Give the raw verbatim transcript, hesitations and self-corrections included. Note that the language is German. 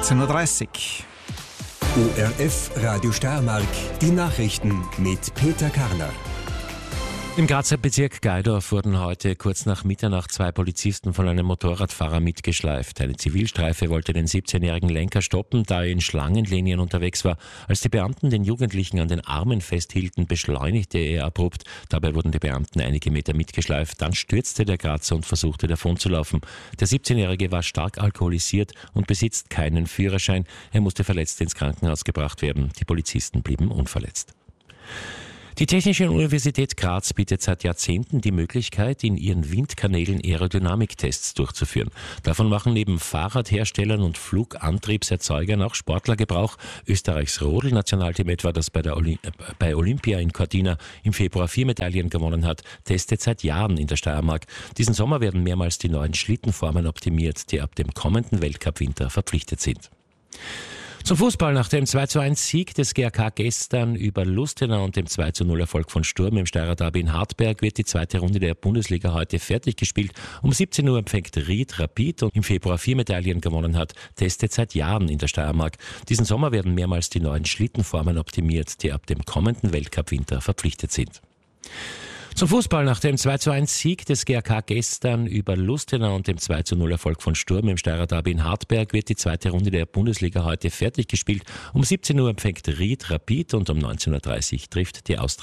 achtzehn Uhr dreißig. O R F Radio Steiermark, die Nachrichten mit Peter Karner. Im Grazer Bezirk Gaidorf wurden heute kurz nach Mitternacht zwei Polizisten von einem Motorradfahrer mitgeschleift. Eine Zivilstreife wollte den siebzehnjährigen Lenker stoppen, da er in Schlangenlinien unterwegs war. Als die Beamten den Jugendlichen an den Armen festhielten, beschleunigte er abrupt. Dabei wurden die Beamten einige Meter mitgeschleift. Dann stürzte der Grazer und versuchte davonzulaufen. Der siebzehnjährige war stark alkoholisiert und besitzt keinen Führerschein. Er musste verletzt ins Krankenhaus gebracht werden. Die Polizisten blieben unverletzt. Die Technische Universität Graz bietet seit Jahrzehnten die Möglichkeit, in ihren Windkanälen Aerodynamiktests durchzuführen. Davon machen neben Fahrradherstellern und Flugantriebserzeugern auch Sportler Gebrauch. Österreichs Rodel-Nationalteam etwa, das bei, der Oli- bei Olympia in Cortina im Februar vier Medaillen gewonnen hat, testet seit Jahren in der Steiermark. Diesen Sommer werden mehrmals die neuen Schlittenformen optimiert, die ab dem kommenden Weltcup-Winter verpflichtet sind. Zum Fußball: Nach dem zwei zu eins Sieg des G A K gestern über Lustenau und dem zwei zu null Erfolg von Sturm im Steirer Derby in Hartberg wird die zweite Runde der Bundesliga heute fertig gespielt. Um siebzehn Uhr empfängt Ried Rapid und im Februar vier Medaillen gewonnen hat, testet seit Jahren in der Steiermark. Diesen Sommer werden mehrmals die neuen Schlittenformen optimiert, die ab dem kommenden Weltcup-Winter verpflichtet sind. Zum Fußball: Nach dem zwei zu eins Sieg des G A K gestern über Lustenau und dem zwei zu null Erfolg von Sturm im Steirer Derby in Hartberg wird die zweite Runde der Bundesliga heute fertig gespielt. Um siebzehn Uhr empfängt Ried Rapid und um neunzehn Uhr dreißig trifft die Austria